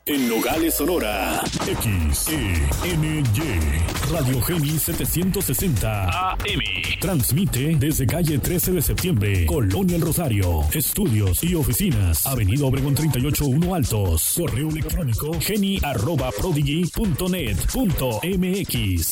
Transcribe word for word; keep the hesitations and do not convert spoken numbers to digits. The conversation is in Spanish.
En Nogales, Sonora, X E N Y, Radio Geni setecientos sesenta A M. Transmite desde calle trece de septiembre, Colonia El Rosario. Estudios y oficinas, Avenida Obregón treinta y ocho uno Altos. Correo electrónico geni arroba prodigy punto net punto mx.